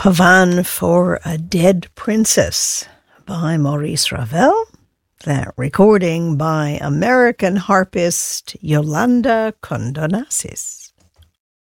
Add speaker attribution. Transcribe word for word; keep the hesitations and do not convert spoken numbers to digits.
Speaker 1: Pavan for a Dead Princess by Maurice Ravel. That recording by American harpist Yolanda Condonassis.